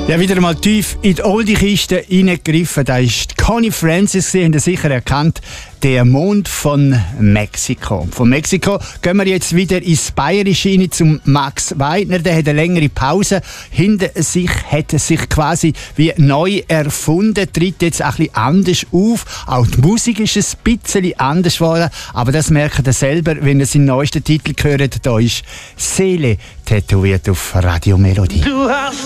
Ja, wieder mal tief in die Oldie-Kiste reingegriffen. Da ist Connie Francis, Sie haben ihn sicher erkannt, der Mond von Mexiko. Von Mexiko gehen wir jetzt wieder ins Bayerische rein zum Max Weidner. Der hat eine längere Pause hinter sich, hat sich quasi wie neu erfunden, tritt jetzt ein bisschen anders auf. Auch die Musik ist ein bisschen anders geworden, aber das merkt ihr selber, wenn ihr seinen neuesten Titel hört. Da ist Seele tätowiert auf Radio Melodie.